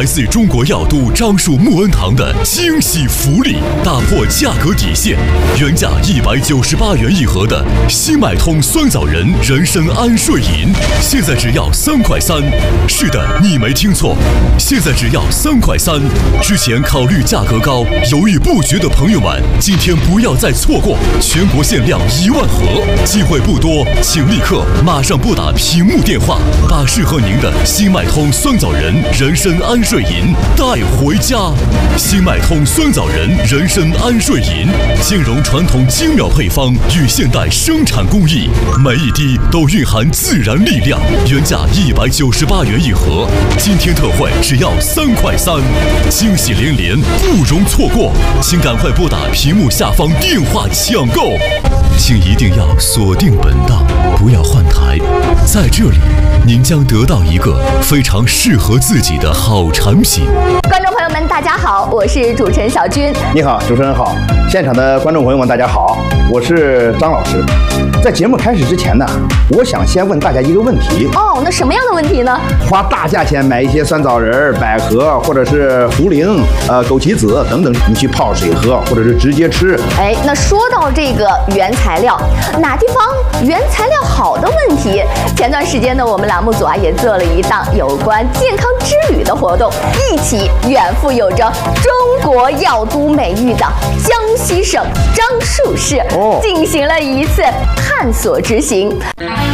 来自中国药都樟树木恩堂的惊喜福利，打破价格底线，原价198元一盒的新脉通酸枣仁人参安睡饮，现在只要3块3。是的，你没听错，现在只要3块3。之前考虑价格高，犹豫不决的朋友们，今天不要再错过，全国限量1万盒，机会不多，请立刻马上拨打屏幕电话，把适合您的新脉通酸枣仁人参安睡饮带回家。新脉通酸枣仁人参安睡饮兼容传统精妙配方与现代生产工艺，每一滴都蕴含自然力量，原价198元一盒，今天特惠只要3块3，惊喜连连，不容错过，请赶快拨打屏幕下方电话抢购。请一定要锁定本档，不要换台，在这里您将得到一个非常适合自己的好产品。 观众朋友们，大家好，我是主持人小军。 你好，主持人好，现场的观众朋友们，大家好，我是张老师。在节目开始之前呢，我想先问大家一个问题。 哦，那什么样的问题呢？ 花大价钱买一些酸枣仁、百合或者是茯苓、枸杞子等等，你去泡水喝，或者是直接吃。 哎，那说到这个原材料，哪地方原材料好的问题，前段时间呢，我们栏目组也做了一档有关健康之旅的活动，一起远赴有着中国药都美誉的江西省樟树市，进行了一次探索之行。